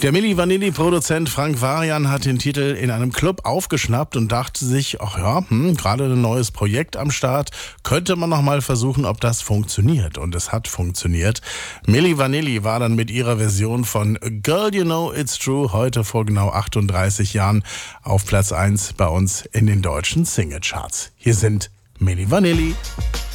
Der Milli Vanilli-Produzent Frank Farian hat den Titel in einem Club aufgeschnappt und dachte sich, ach ja, gerade ein neues Projekt am Start, könnte man noch mal versuchen, ob das funktioniert. Und es hat funktioniert. Milli Vanilli war dann mit ihrer Version von Girl You Know It's True heute vor genau 38 Jahren auf Platz 1 bei uns in den deutschen Singlecharts. Hier sind Milli Vanilli.